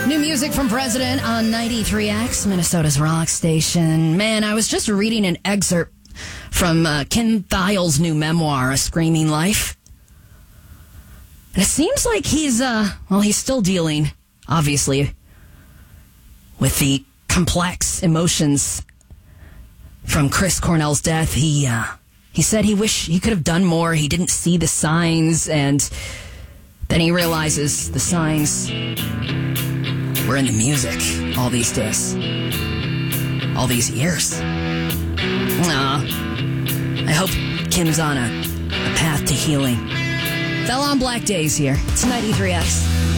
New music from President on 93X, Minnesota's rock station. Man, I was just reading an excerpt from Ken Thiel's new memoir, A Screaming Life. And it seems like he's still dealing, obviously, with the complex emotions from Chris Cornell's death. He said he wished he could have done more. He didn't see the signs, and then he realizes the signs were in the music all these days, all these years. I hope Kim's on a path to healing. Fell on Black Days here. It's 93X.